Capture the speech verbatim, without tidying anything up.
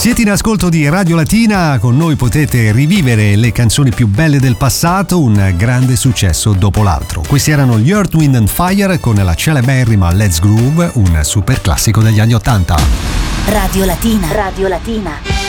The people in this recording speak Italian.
Siete in ascolto di Radio Latina, con noi potete rivivere le canzoni più belle del passato, un grande successo dopo l'altro. Questi erano gli Earth, Wind and Fire con la celeberrima Let's Groove, un super classico degli anni ottanta. Radio Latina. Radio Latina.